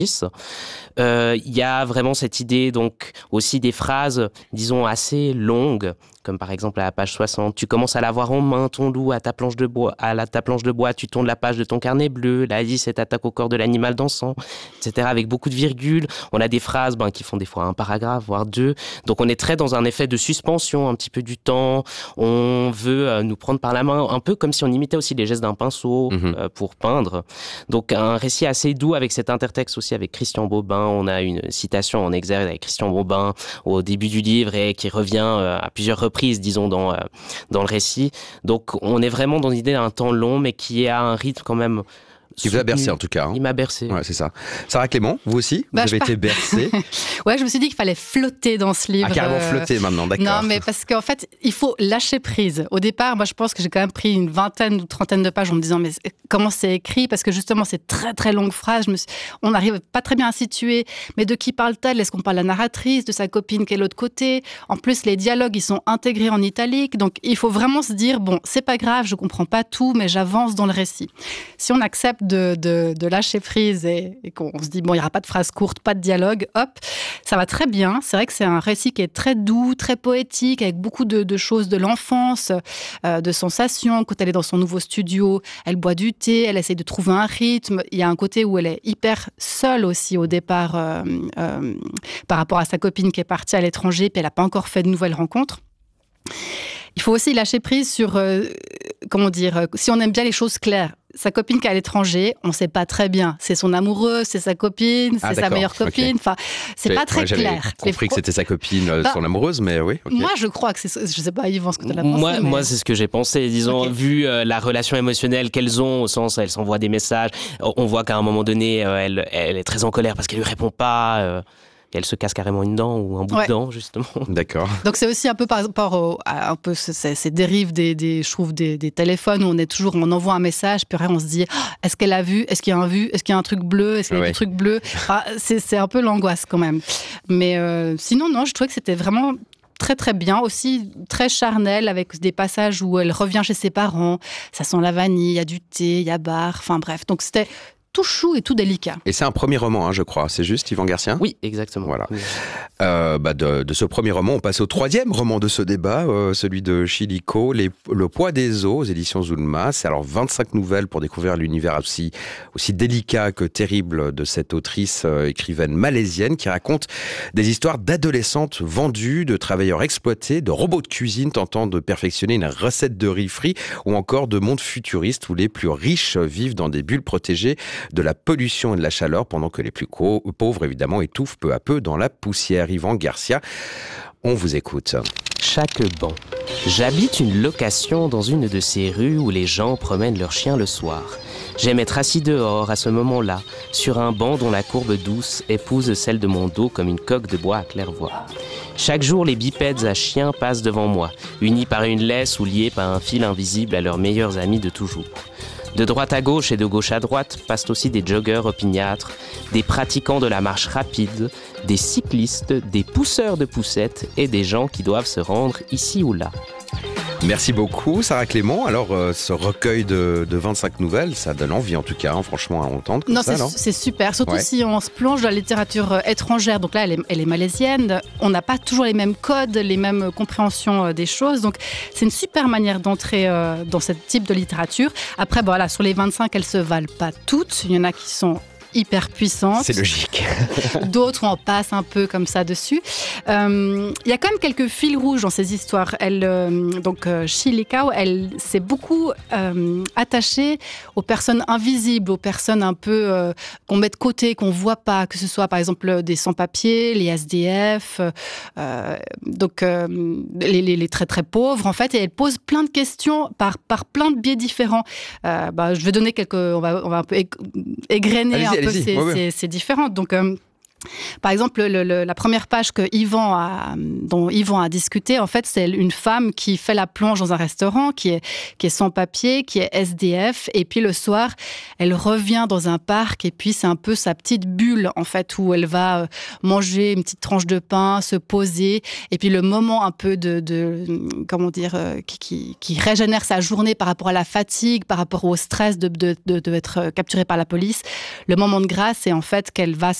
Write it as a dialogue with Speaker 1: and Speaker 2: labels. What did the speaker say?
Speaker 1: Il y a vraiment cette idée, donc, aussi des phrases, disons, assez longues, comme par exemple à la page 60, tu commences à l'avoir en main, ton loup, à ta planche de bois, tu tournes la page de ton carnet bleu, la lisse attaque au corps de l'animal dansant, etc., avec beaucoup de virgules. On a des phrases qui font des fois un paragraphe, voire deux. Donc on est très dans un effet de suspension, un petit peu du temps. On veut nous prendre par la main, un peu comme si on imitait aussi les gestes d'un pinceau pour peindre. Donc un récit assez doux avec cet intertexte aussi avec Christian Bobin. On a une citation en exergue avec Christian Bobin au début du livre et qui revient à plusieurs reprises, disons, dans le récit. Donc, on est vraiment dans l'idée d'un temps long, mais qui a un rythme quand même...
Speaker 2: Qui vous a bercé en tout cas.
Speaker 1: Il m'a bercé.
Speaker 2: Ouais, c'est ça. Sarah Clément, vous aussi, vous avez été bercée.
Speaker 3: Ouais, je me suis dit qu'il fallait flotter dans ce livre.
Speaker 2: Ah, carrément flotter maintenant, d'accord.
Speaker 3: Non, mais parce qu'en fait, il faut lâcher prise. Au départ, moi, je pense que j'ai quand même pris une vingtaine ou trentaine de pages en me disant, mais comment c'est écrit ? Parce que justement, c'est très, très longue phrase. On n'arrive pas très bien à situer. Mais de qui parle-t-elle ? Est-ce qu'on parle de la narratrice, de sa copine qui est de l'autre côté ? En plus, les dialogues, ils sont intégrés en italique. Donc, il faut vraiment se dire, bon, c'est pas grave, je comprends pas tout, mais j'avance dans le récit. Si on accepte de lâcher prise et qu'on se dit, bon, il n'y aura pas de phrase courte, pas de dialogue, hop, ça va très bien. C'est vrai que c'est un récit qui est très doux, très poétique, avec beaucoup de choses de l'enfance, de sensations. Quand elle est dans son nouveau studio, elle boit du thé, elle essaie de trouver un rythme. Il y a un côté où elle est hyper seule aussi au départ par rapport à sa copine qui est partie à l'étranger, puis elle n'a pas encore fait de nouvelles rencontres. Il faut aussi lâcher prise sur, si on aime bien les choses claires. Sa copine qui est à l'étranger, on ne sait pas très bien. C'est son amoureuse, c'est sa copine, c'est sa meilleure copine. Enfin, c'est pas très clair.
Speaker 2: J'avais compris que c'était sa copine, son amoureuse, mais oui. Okay.
Speaker 3: Moi, je crois que c'est... Je ne sais pas, Yvan, ce que tu as pensé.
Speaker 1: Moi, c'est ce que j'ai pensé. Disons, vu la relation émotionnelle qu'elles ont, au sens où elles s'envoient des messages, on voit qu'à un moment donné, elle est très en colère parce qu'elle ne lui répond pas. Et elle se casse carrément une dent ou un bout de dent, justement.
Speaker 2: D'accord.
Speaker 3: Donc c'est aussi un peu par rapport à un peu ces dérives je trouve des téléphones où on envoie un message, puis après on se dit est-ce qu'elle a vu, est-ce qu'il y a un vu, est-ce qu'il y a un truc bleu, est-ce qu'il y a des trucs bleus. Enfin, c'est un peu l'angoisse quand même. Mais sinon non, je trouvais que c'était vraiment très très bien, aussi très charnel avec des passages où elle revient chez ses parents, ça sent la vanille, il y a du thé, il y a bar, enfin bref. Donc c'était tout chou et tout délicat.
Speaker 2: Et c'est un premier roman, je crois. C'est juste, Yvan Garcia ?
Speaker 1: Oui, exactement.
Speaker 2: Voilà. De ce premier roman, on passe au troisième roman de ce débat, celui de Chiliko, Le poids des os, aux éditions Zulma. C'est alors 25 nouvelles pour découvrir l'univers aussi délicat que terrible de cette autrice écrivaine malaisienne qui raconte des histoires d'adolescentes vendues, de travailleurs exploités, de robots de cuisine tentant de perfectionner une recette de riz frit ou encore de mondes futuristes où les plus riches vivent dans des bulles protégées de la pollution et de la chaleur, pendant que les plus pauvres, évidemment, étouffent peu à peu dans la poussière. Yvan Garcia, on vous écoute.
Speaker 1: Chaque banc. J'habite une location dans une de ces rues où les gens promènent leurs chiens le soir. J'aime être assis dehors à ce moment-là, sur un banc dont la courbe douce épouse celle de mon dos comme une coque de bois à claire-voie. Chaque jour, les bipèdes à chiens passent devant moi, unis par une laisse ou liés par un fil invisible à leurs meilleurs amis de toujours. De droite à gauche et de gauche à droite passent aussi des joggeurs opiniâtres, des pratiquants de la marche rapide, des cyclistes, des pousseurs de poussettes et des gens qui doivent se rendre ici ou là.
Speaker 2: Merci beaucoup, Sarah Clément. Alors, ce recueil de 25 nouvelles, ça donne envie en tout cas, franchement, à entendre.
Speaker 3: C'est super, surtout si on se plonge dans la littérature étrangère. Donc là, elle est malaisienne. On n'a pas toujours les mêmes codes, les mêmes compréhensions des choses. Donc, c'est une super manière d'entrer dans ce type de littérature. Après, voilà, sur les 25, elles ne se valent pas toutes. Il y en a qui sont hyper puissantes.
Speaker 2: C'est logique.
Speaker 3: D'autres, on passe un peu comme ça dessus. Il y a quand même quelques fils rouges dans ces histoires. Chiliko, elle s'est beaucoup attachée aux personnes invisibles, aux personnes un peu qu'on met de côté, qu'on voit pas, que ce soit par exemple des sans-papiers, les SDF, les très très pauvres en fait. Et elle pose plein de questions par plein de biais différents. Je vais donner on va un peu égrener un peu ces différentes. Donc, Par exemple, la première page dont Yvan a discuté, en fait, c'est une femme qui fait la plonge dans un restaurant, qui est sans papier, qui est SDF, et puis le soir, elle revient dans un parc, et puis c'est un peu sa petite bulle, en fait, où elle va manger une petite tranche de pain, se poser, et puis le moment un peu qui régénère sa journée par rapport à la fatigue, par rapport au stress de être capturée par la police, le moment de grâce, c'est en fait qu'elle va